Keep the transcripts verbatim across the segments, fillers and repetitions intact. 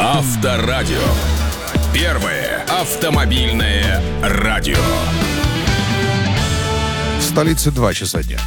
Авторадио. Первое автомобильное радио. В столице два часа дня.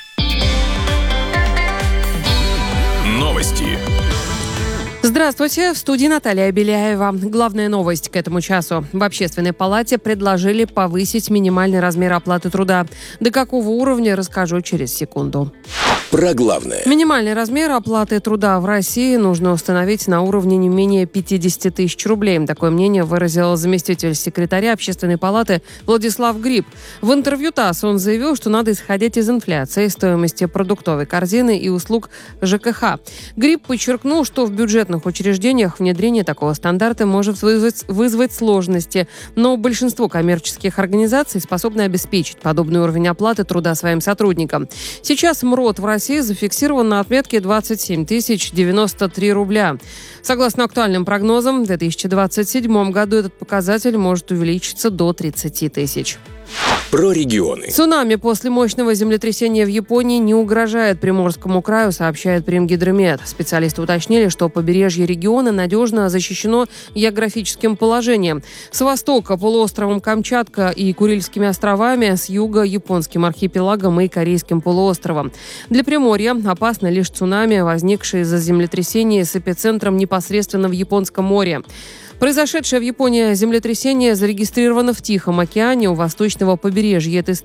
Новости. Здравствуйте, в студии Наталья Беляева. Главная новость к этому часу. В Общественной палате предложили повысить минимальный размер оплаты труда. До какого уровня, расскажу через секунду. Про главное. Минимальный размер оплаты труда в России нужно установить на уровне не менее пятьдесят тысяч рублей. Такое мнение выразил заместитель секретаря Общественной палаты Владислав Гриб. В интервью ТАСС он заявил, что надо исходить из инфляции, стоимости продуктовой корзины и услуг ЖКХ. Гриб подчеркнул, что в бюджетных учреждениях внедрение такого стандарта может вызвать, вызвать сложности, но большинство коммерческих организаций способны обеспечить подобный уровень оплаты труда своим сотрудникам. Сейчас МРОТ в России зафиксирован на отметке двадцать семь тысяч девяносто три рубля. Согласно актуальным прогнозам, в две тысячи двадцать седьмом году этот показатель может увеличиться до тридцать тысяч. Про регионы. Цунами после мощного землетрясения в Японии не угрожает Приморскому краю, сообщает Примгидромет. Специалисты уточнили, что побережье региона надежно защищено географическим положением. С востока полуостровом Камчатка и Курильскими островами, с юга японским архипелагом и Корейским полуостровом. Для Приморья опасно лишь цунами, возникшие из-за землетрясения с эпицентром непосредственно в Японском море. Произошедшее в Японии землетрясение зарегистрировано в Тихом океане у восточного побережья этой страны.